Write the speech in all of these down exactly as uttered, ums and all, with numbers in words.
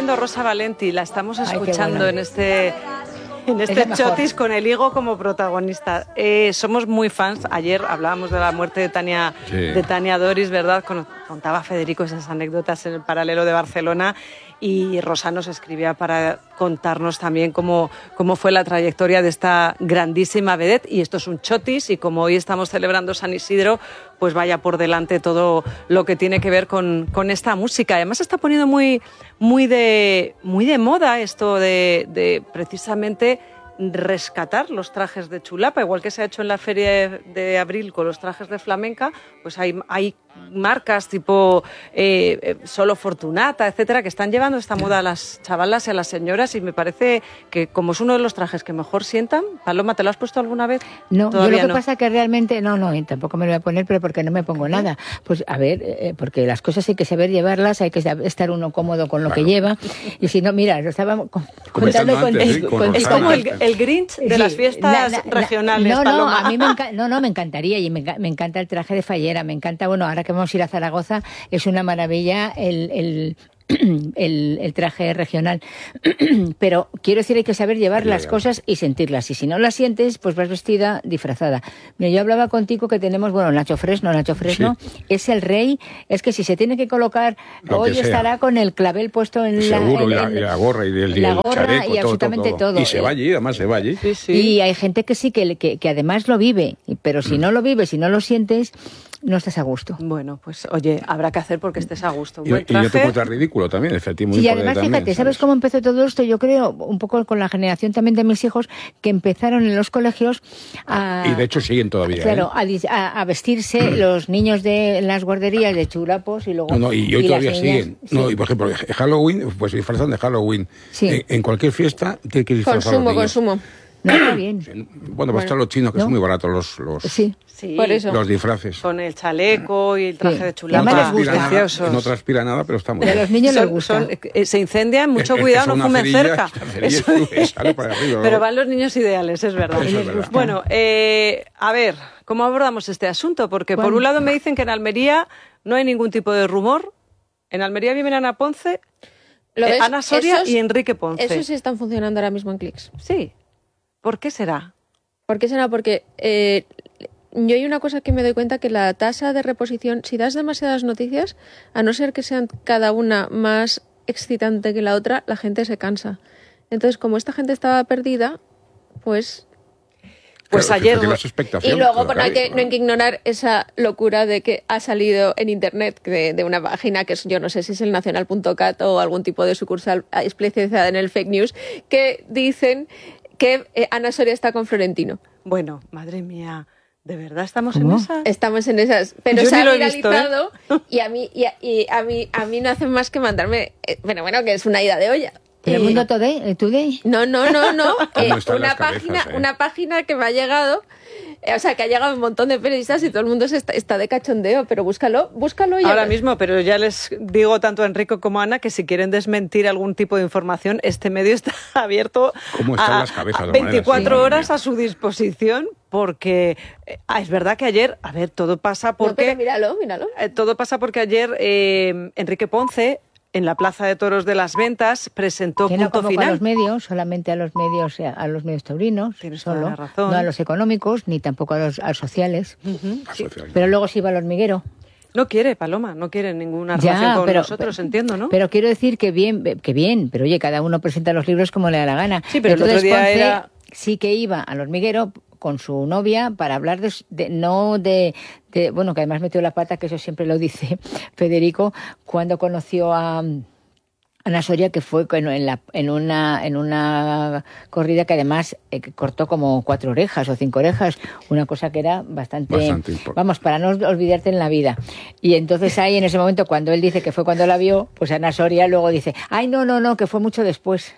oyendo Rosa Valenti, la estamos escuchando. Ay, bueno. en este... En este es chotis con el higo como protagonista. Eh, somos muy fans. Ayer hablábamos de la muerte de Tania, sí. de Tania Doris, ¿verdad? Contaba Federico esas anécdotas en el Paralelo de Barcelona y Rosa nos escribía para contarnos también cómo, cómo fue la trayectoria de esta grandísima vedette. Y esto es un chotis y como hoy estamos celebrando San Isidro, pues vaya por delante todo lo que tiene que ver con, con esta música. Además se está poniendo muy, muy, de, muy de moda esto de, de precisamente rescatar los trajes de chulapa, igual que se ha hecho en la feria de abril con los trajes de flamenca, pues hay, hay marcas tipo eh, Solo Fortunata, etcétera, que están llevando esta moda a las chavalas y a las señoras, y me parece que como es uno de los trajes que mejor sientan. Paloma, ¿te lo has puesto alguna vez? No, yo lo que no. pasa que realmente, no, no, tampoco me lo voy a poner, pero porque no me pongo nada. Pues a ver, eh, porque las cosas hay que saber llevarlas, hay que estar uno cómodo con lo claro. que lleva, y si no, mira, lo estábamos contando con... Antes, sí, con es como el, el Grinch de sí, las fiestas la, la, regionales, no, Paloma. No, a mí me, enca- no, no, me encantaría, y me, me encanta el traje de fallera, me encanta, bueno, ahora que vamos a ir a Zaragoza, es una maravilla el... el El, el traje regional, pero quiero decir, hay que saber llevar las cosas y sentirlas, y si no las sientes, pues vas vestida disfrazada. Mira, yo hablaba contigo que tenemos, bueno, Nacho Fresno, Nacho Fresno sí. es el rey, es que si se tiene que colocar, Lo hoy que estará con el clavel puesto en la, seguro, en, la, en, la gorra y el, la el gorra chaleco, y todo, absolutamente todo, todo. todo. Y se va allí, además se va allí. Sí, sí. Y hay gente que sí, que, que, que además lo vive, pero si mm. no lo vives, si no lo sientes, no estás a gusto. Bueno, pues oye, habrá que hacer porque estés a gusto. Un y, buen y yo te cuento ridículo también, efectivamente. Sí, y además, fíjate, ¿sabes? ¿sabes cómo empezó todo esto? Yo creo, un poco con la generación también de mis hijos, que empezaron en los colegios a... Y de hecho siguen todavía, Claro, ¿eh? a, a vestirse los niños de las guarderías de chulapos y luego... No, no, y hoy y todavía las niñas, siguen. Sí. No, y por ejemplo, Halloween, pues disfrazan de Halloween. Sí. En, en cualquier fiesta tiene que disfrazar Consumo, a los niños. consumo. No, está bien. Bueno, bueno, pues están los chinos, que ¿no? son muy baratos los, los, sí. Sí, por eso. los disfraces. Con el chaleco y el traje sí. de chulapa. No transpira, preciosos. nada, no transpira nada, pero está muy bien. A los niños son, les gusta. Son, eh, se incendian, mucho es, cuidado, es no fumen cerilla, cerca. Eso es. Sale para arriba, ¿no? Pero van los niños ideales, es verdad. Eso es verdad. Bueno, eh, a ver, ¿cómo abordamos este asunto? Porque bueno. por un lado me dicen que en Almería no hay ningún tipo de rumor. En Almería viven Ana Ponce, eh, Ana Soria esos, y Enrique Ponce. Esos sí están funcionando ahora mismo en Clicks. Sí. ¿Por qué será? ¿Por qué será? Porque eh, yo hay una cosa que me doy cuenta, que la tasa de reposición, si das demasiadas noticias, a no ser que sean cada una más excitante que la otra, la gente se cansa. Entonces, como esta gente estaba perdida, pues... Pues claro, ayer... Y luego bueno, hay que, no hay que ignorar esa locura de que ha salido en internet de, de una página que es, yo no sé si es el nacional punto cat o algún tipo de sucursal especializada en el fake news, que dicen que eh, Ana Soria está con Florentino. Bueno, madre mía, ¿de verdad estamos ¿Cómo? en esas? Estamos en esas, pero Yo se ha visto, viralizado, ¿eh? y a mí y a, y a mí a mí no hacen más que mandarme, eh, bueno, bueno, que es una ida de olla. ¿El eh, Mundo Today? ¿Today? No, no, no, no. eh, cabezas, una página, eh? una página que me ha llegado, eh, o sea, que ha llegado un montón de periodistas y todo el mundo se está, está de cachondeo, pero búscalo, búscalo y ahora mismo, pero ya les digo tanto a Enrico como a Ana que si quieren desmentir algún tipo de información, este medio está abierto ¿Cómo están a, las cabezas, a veinticuatro manera, horas sí, a su disposición, porque ah, es verdad que ayer, a ver, todo pasa porque... No, pero míralo, míralo. Eh, todo pasa porque ayer eh, Enrique Ponce, en la Plaza de Toros de las Ventas, presentó que Punto no Final. a los medios, solamente a los medios, a los medios taurinos, Tienes solo, toda la razón. no a los económicos, ni tampoco a los, a los sociales. Uh-huh. Sí. Pero luego se iba al hormiguero. No quiere, Paloma, no quiere ninguna Ya, relación con pero, nosotros, pero, entiendo, ¿no? Pero quiero decir que bien, que bien, pero oye, cada uno presenta los libros como le da la gana. Sí, pero Entonces, el otro día Ponce era... sí que iba al hormiguero con su novia para hablar de, de no de, de, bueno, que además metió la pata, que eso siempre lo dice Federico, cuando conoció a Ana Soria, que fue en, la, en, una, en una corrida que además eh, cortó como cuatro orejas o cinco orejas, una cosa que era bastante, bastante vamos, para no olvidarte en la vida. Y entonces ahí en ese momento, cuando él dice que fue cuando la vio, pues Ana Soria luego dice, ay, no, no, no, que fue mucho después.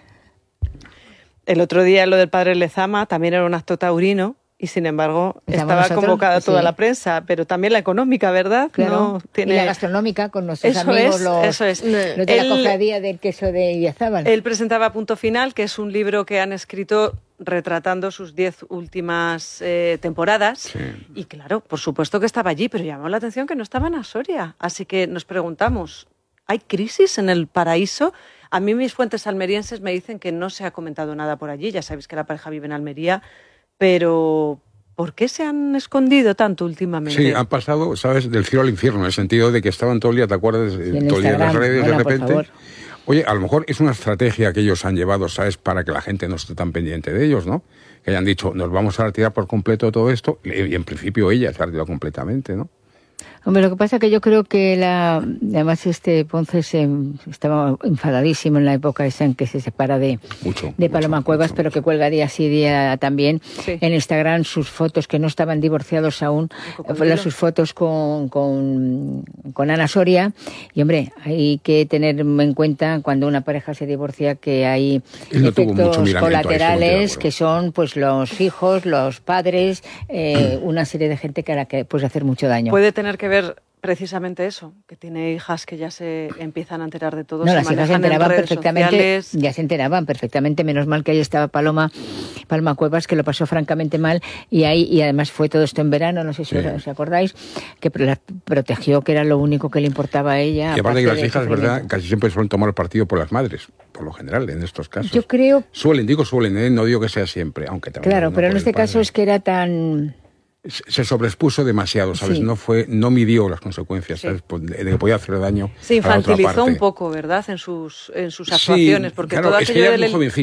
El otro día lo del padre Lezama también era un acto taurino y sin embargo ¿Estamos estaba nosotros? convocada toda Sí. la prensa, pero también la económica, ¿verdad? Claro. No tiene... Y la gastronómica con nuestros eso amigos, es, los, eso es. los de él, la cofradía del queso de Idiazábal. Él presentaba Punto Final, que es un libro que han escrito retratando sus diez últimas eh, temporadas. Sí. Y claro, por supuesto que estaba allí, pero llamó la atención que no estaba en Soria. Así que nos preguntamos, ¿hay crisis en el paraíso? A mí mis fuentes almerienses me dicen que no se ha comentado nada por allí, ya sabéis que la pareja vive en Almería, pero ¿por qué se han escondido tanto últimamente? Sí, han pasado, ¿sabes?, del cielo al infierno, en el sentido de que estaban todo el día, ¿te acuerdas? Sí, todo el día en las redes, hola, de repente. por favor. Oye, a lo mejor es una estrategia que ellos han llevado, ¿sabes?, para que la gente no esté tan pendiente de ellos, ¿no? Que hayan dicho, nos vamos a retirar por completo de todo esto, y en principio ella se ha retirado completamente, ¿no? Hombre, lo que pasa es que yo creo que la, además este Ponce se, estaba enfadadísimo en la época esa en que se separa de, mucho, de Paloma mucho, Cuevas, mucho, pero mucho. que cuelga día sí día también Sí. en Instagram sus fotos, que no estaban divorciados aún, fueron sus fotos con, con, con Ana Soria. Y hombre, hay que tener en cuenta cuando una pareja se divorcia que hay Él no tuvo mucho efectos miramiento, ahí estoy contigo de colaterales acuerdo. que son pues los hijos, los padres, eh, una serie de gente que a la que puede hacer mucho daño. Puede tener que ver precisamente eso, que tiene hijas que ya se empiezan a enterar de todo. No, se las hijas se manejan en enteraban redes perfectamente, sociales. ya se enteraban perfectamente, menos mal que ahí estaba Paloma, Paloma Cuevas, que lo pasó francamente mal, y ahí, y además fue todo esto en verano, no sé si Sí. os acordáis, que la protegió, que era lo único que le importaba a ella. Y aparte que las del hijas, ¿verdad?, sufrimiento. casi siempre suelen tomar partido por las madres, por lo general, en estos casos. Yo creo, Suelen, digo suelen, ¿eh? No digo que sea siempre, aunque también. claro, no pero en por este el padre. caso es que era tan... Se sobreexpuso demasiado, ¿sabes? Sí. No fue, no midió las consecuencias, Sí. ¿sabes? Pues de, de que podía hacer daño Se a la otra infantilizó parte. un poco, ¿verdad?, en sus, en sus Sí, actuaciones, porque claro, todo es que aquello ella es del muy jovencita.